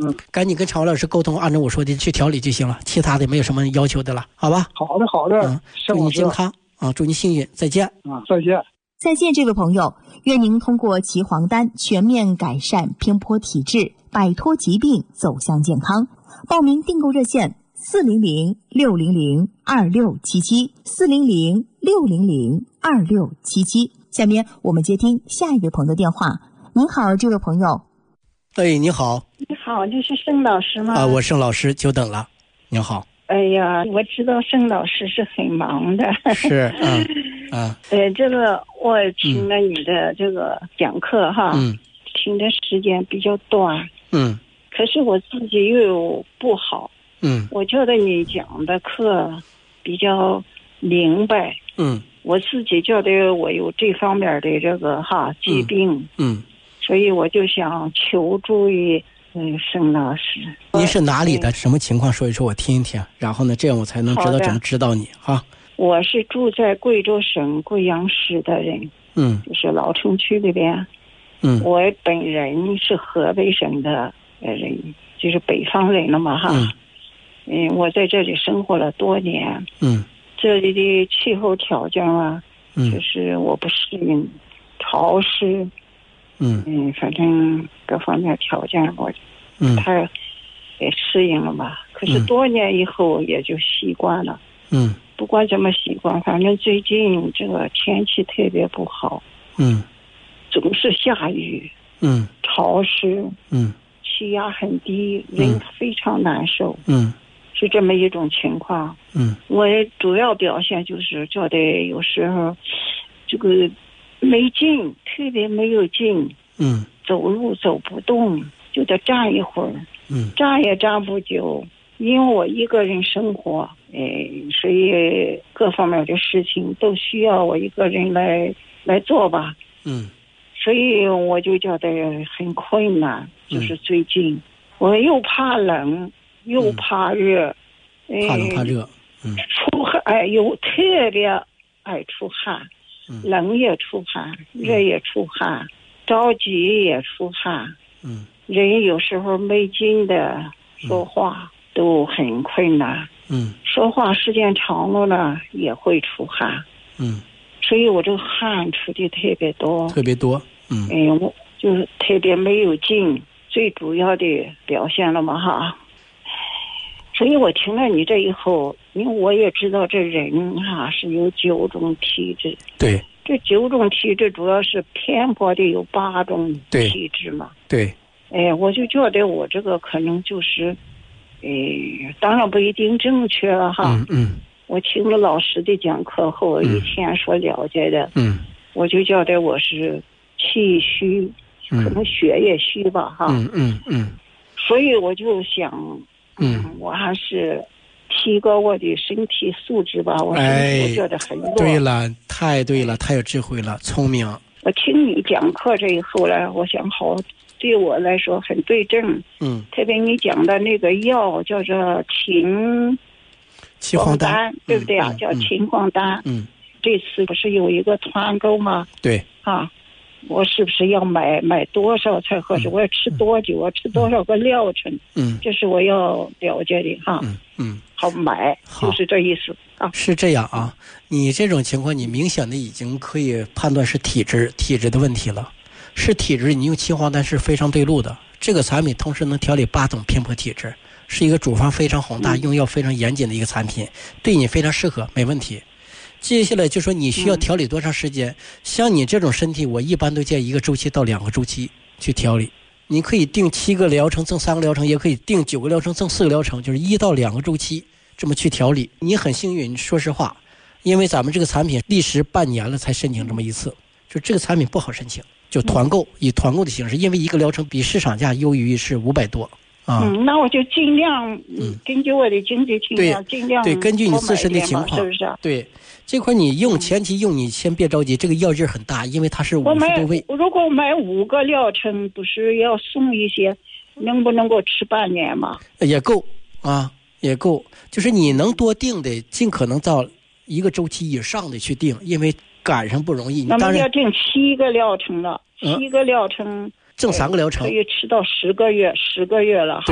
赶紧跟常老师沟通，按照我说的去调理就行了，其他的没有什么要求的了，好吧？ 好的好的， 祝你健康啊，祝你幸运，再见再见。 再见，这位朋友，愿您通过齐黄丹全面改善偏颇体质，摆脱疾病，走向健康。报名订购热线400-600-2677，400-600-2677。下面我们接听下一位朋友的电话。您好，这位朋友。 你好。 你好，这是盛老师吗？ 我盛老师，久等了。您好。 哎呀，我知道盛老师是很忙的。 是， 这个我听了你的这个讲课哈，听的时间比较短，可是我自己又有不好，我觉得你讲的课比较明白，我自己觉得我有这方面的这个疾病，所以我就想求助于盛老师。 您是哪里的？什么情况说一说我听一听，然后呢，这样我才能知道怎么指导你哈。 我是住在贵州省贵阳市的人，就是老城区里边，我本人是河北省的人，就是北方人了嘛哈，我在这里生活了多年，这里的气候条件啊，就是我不适应，潮湿，反正各方面条件我不太也适应了吧，可是多年以后也就习惯了，不管怎么习惯，反正最近这个天气特别不好，总是下雨，潮湿，气压很低，人非常难受，是这么一种情况。我主要表现就是觉得有时候这个没劲，特别没有劲，走路走不动，就得站一会儿，站也站不久。因为我一个人生活，所以各方面的事情都需要我一个人来做吧。所以我就觉得很困难。就是最近，我又怕冷，又怕热， 怕冷怕热， 出汗，又特别爱出汗，冷也出汗，热也出汗，着急也出汗，人有时候没劲的说话。都很困难，说话时间长了呢，也会出汗，所以我这个汗出的特别多，我就是特别没有劲，最主要的表现了嘛哈。所以我听了你这以后，因为我也知道这人是有9种体质， 对， 这9种体质主要是偏颇的有8种体质嘛， 对， 我就觉得我这个可能就是。当然不一定正确了哈。我听了老师的讲课后，以前所了解的，我就觉得我是气虚，可能血液虚吧哈。所以我就想，我还是提高我的身体素质吧。我身体觉得很弱。 对了，太对了，太有智慧了，聪明。 我听你讲课这以后呢，我想好。对我来说很对症，特别你讲的那个药叫做秦黄丹，对不对啊？叫秦黄丹。这次不是有一个团购吗？ 对我是不是要买多少才合适？我要吃多久？我吃多少个疗程？这是我要了解的哈。好买，就是这意思啊。 是这样啊，你这种情况，你明显的已经可以判断是体质的问题了。是体质，你用秦黄丹是非常对路的。这个产品同时能调理8种偏颇体质，是一个处方非常宏大、用药非常严谨的一个产品，对你非常适合，没问题。接下来就说你需要调理多长时间？像你这种身体，我一般都建议1个周期到2个周期去调理。你可以定7个疗程赠3个疗程，也可以定9个疗程赠4个疗程，就是1到2个周期这么去调理。你很幸运，说实话，因为咱们这个产品历时半年了才申请这么一次，就这个产品不好申请。就团购，以团购的形式，因为1个疗程比市场价优于是500多啊。 那我就尽量根据我的经济情况，尽量对，根据你自身的情况， 是不是？ 对，这块你用前期用，你先别着急，这个药劲很大，因为它是50多味。 如果买5个疗程，不是要送一些，能不能够吃半年嘛？ 也够啊，也够。就是你能多定的，尽可能到1个周期以上的去定，因为赶上不容易。 那么要定7个疗程了，7个疗程， 正3个疗程可以吃到10个月了。